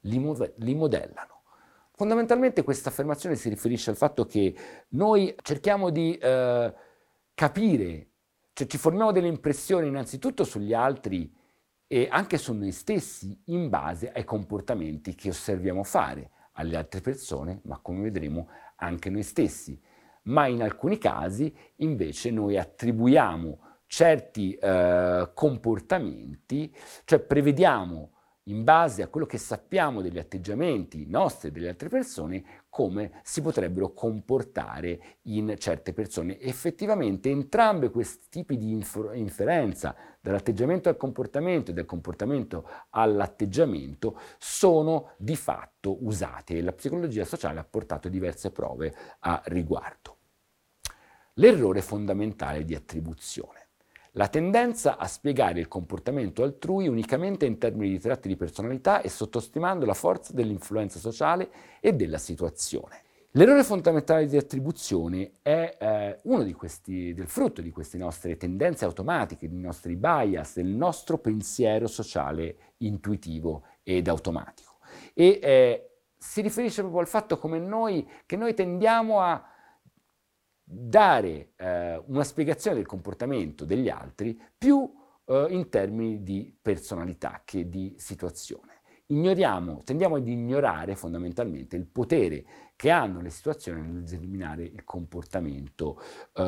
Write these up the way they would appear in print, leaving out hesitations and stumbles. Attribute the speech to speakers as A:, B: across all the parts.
A: li modellano. Fondamentalmente questa affermazione si riferisce al fatto che noi cerchiamo di capire, cioè ci formiamo delle impressioni innanzitutto sugli altri e anche su noi stessi in base ai comportamenti che osserviamo fare alle altre persone, ma come vedremo anche noi stessi. Ma in alcuni casi invece noi attribuiamo certi comportamenti, cioè prevediamo in base a quello che sappiamo degli atteggiamenti nostri e delle altre persone, come si potrebbero comportare in certe persone. Effettivamente entrambi questi tipi di inferenza, dall'atteggiamento al comportamento e dal comportamento all'atteggiamento, sono di fatto usati e la psicologia sociale ha portato diverse prove a riguardo. L'errore fondamentale di attribuzione. La tendenza a spiegare il comportamento altrui unicamente in termini di tratti di personalità e sottostimando la forza dell'influenza sociale e della situazione. L'errore fondamentale di attribuzione è del frutto di queste nostre tendenze automatiche, dei nostri bias, del nostro pensiero sociale intuitivo ed automatico. E si riferisce proprio al fatto che noi tendiamo a dare una spiegazione del comportamento degli altri più in termini di personalità che di situazione. Tendiamo ad ignorare fondamentalmente il potere che hanno le situazioni nel determinare il comportamento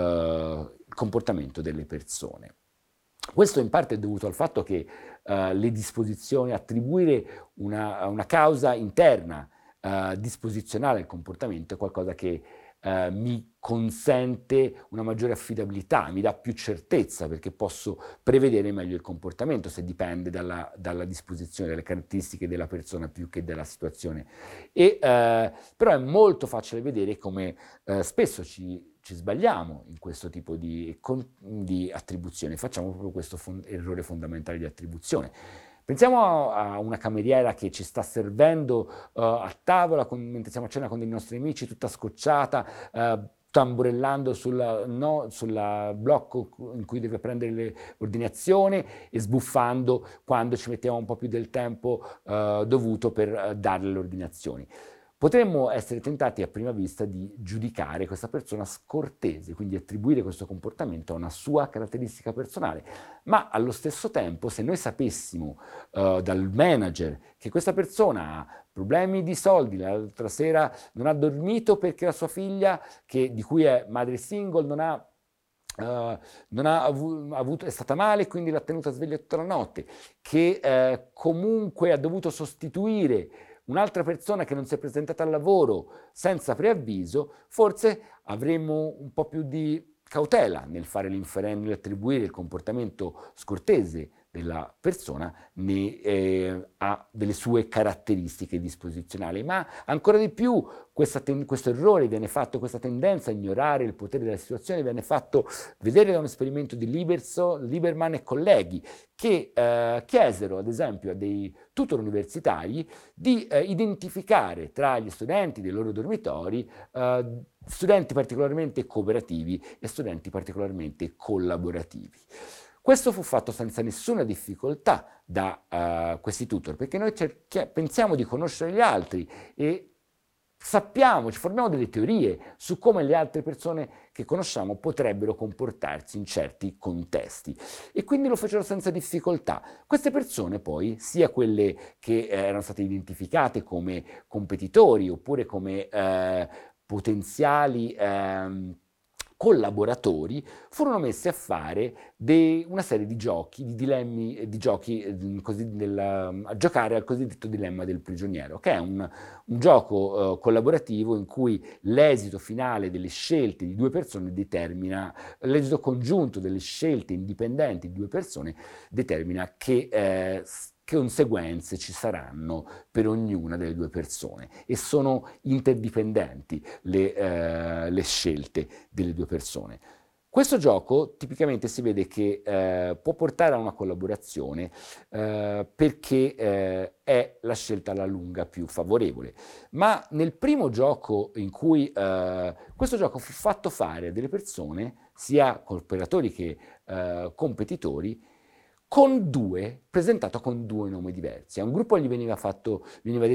A: delle persone. Questo in parte è dovuto al fatto che le disposizioni, attribuire una causa interna disposizionale al comportamento è qualcosa che mi consente una maggiore affidabilità, mi dà più certezza perché posso prevedere meglio il comportamento se dipende dalla disposizione, dalle caratteristiche della persona più che della situazione. Però è molto facile vedere come spesso ci sbagliamo in questo tipo di attribuzione, facciamo proprio questo errore fondamentale di attribuzione. Pensiamo a una cameriera che ci sta servendo a tavola mentre siamo a cena con dei nostri amici, tutta scocciata, tamburellando sul blocco in cui deve prendere l'ordinazione e sbuffando quando ci mettiamo un po' più del tempo dovuto per darle le ordinazioni. Potremmo essere tentati a prima vista di giudicare questa persona scortese, quindi attribuire questo comportamento a una sua caratteristica personale, ma allo stesso tempo se noi sapessimo dal manager che questa persona ha problemi di soldi, l'altra sera non ha dormito perché la sua figlia, di cui è madre single, è stata male, quindi l'ha tenuta sveglia tutta la notte, che comunque ha dovuto sostituire un'altra persona che non si è presentata al lavoro senza preavviso, forse avremmo un po' più di cautela nel fare nell'attribuire il comportamento scortese della persona ha delle sue caratteristiche disposizionali, ma ancora di più questo errore viene fatto, questa tendenza a ignorare il potere della situazione viene fatto vedere da un esperimento di Lieberman e colleghi che chiesero ad esempio a dei tutor universitari di identificare tra gli studenti dei loro dormitori studenti particolarmente cooperativi e studenti particolarmente collaborativi. Questo fu fatto senza nessuna difficoltà da questi tutor, perché noi pensiamo di conoscere gli altri e ci formiamo delle teorie su come le altre persone che conosciamo potrebbero comportarsi in certi contesti e quindi lo fecero senza difficoltà. Queste persone poi, sia quelle che erano state identificate come competitori oppure come potenziali collaboratori, furono messi a fare una serie di giochi, a giocare al cosiddetto dilemma del prigioniero, che è un gioco collaborativo in cui l'esito finale delle scelte di due persone l'esito congiunto delle scelte indipendenti di due persone determina che conseguenze ci saranno per ognuna delle due persone e sono interdipendenti le scelte delle due persone. Questo gioco tipicamente si vede che può portare a una collaborazione perché è la scelta alla lunga più favorevole, ma nel primo gioco in cui questo gioco fu fatto fare a delle persone, sia cooperatori che competitori, presentato con due nomi diversi. A un gruppo gli veniva detto